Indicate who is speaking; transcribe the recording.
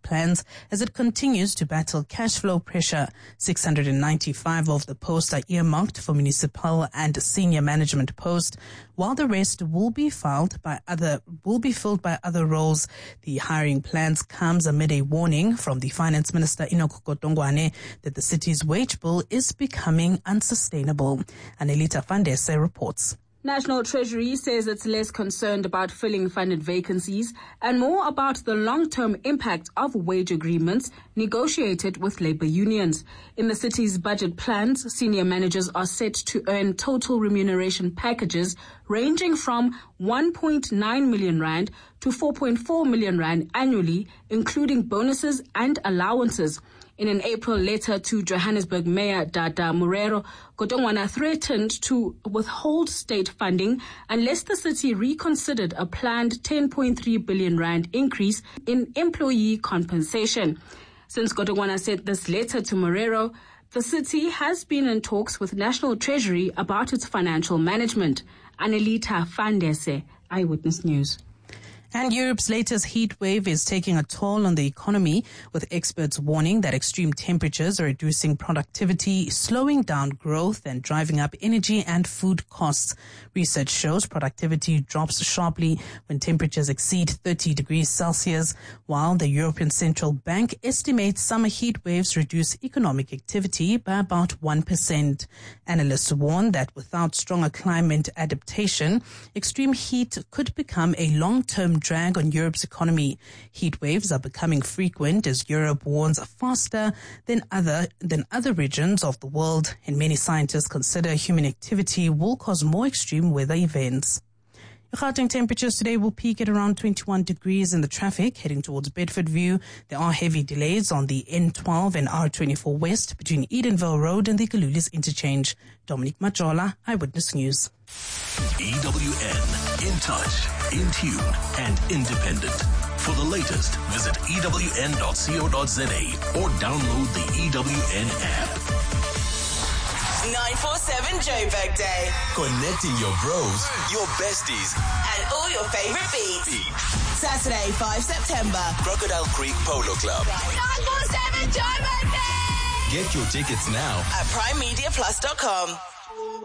Speaker 1: plans as it continues to battle cash flow pressure. 695 of the posts are earmarked for municipal and senior management posts, while the rest will be filled by other roles. The hiring plans comes amid a warning from the Finance Minister Enoch Godongwana that the city's wage bill is becoming unsustainable. Anelita Fandese reports.
Speaker 2: National Treasury says it's less concerned about filling funded vacancies and more about the long-term impact of wage agreements negotiated with labor unions. In the city's budget plans, senior managers are set to earn total remuneration packages ranging from 1.9 million rand to 4.4 million rand annually, including bonuses and allowances. In an April letter to Johannesburg Mayor Dada Morero, Godongwana threatened to withhold state funding unless the city reconsidered a planned 10.3 billion rand increase in employee compensation. Since Godongwana sent this letter to Morero, the city has been in talks with National Treasury about its financial management. Anelita Fandese, Eyewitness News.
Speaker 1: And Europe's latest heat wave is taking a toll on the economy, with experts warning that extreme temperatures are reducing productivity, slowing down growth, and driving up energy and food costs. Research shows productivity drops sharply when temperatures exceed 30 degrees Celsius, while the European Central Bank estimates summer heat waves reduce economic activity by about 1%. Analysts warn that without stronger climate adaptation, extreme heat could become a long-term drag on Europe's economy. Heat waves are becoming frequent as Europe warms faster than other regions of the world, and many scientists consider human activity will cause more extreme weather events. Gauteng temperatures today will peak at around 21 degrees in the traffic heading towards Bedfordview. There are heavy delays on the N12 and R24 West between Edenville Road and the Kalulis interchange. Dominic Majola, Eyewitness News.
Speaker 3: EWN, in touch, in tune, and independent. For the latest, visit ewn.co.za or download the EWN app.
Speaker 4: 947 Joburg Day.
Speaker 3: Connecting your bros, your besties,
Speaker 4: and all your favorite beats. Saturday, 5 September.
Speaker 3: Crocodile Creek Polo Club.
Speaker 4: 947 Joburg Day.
Speaker 3: Get your tickets now
Speaker 4: at primemediaplus.com.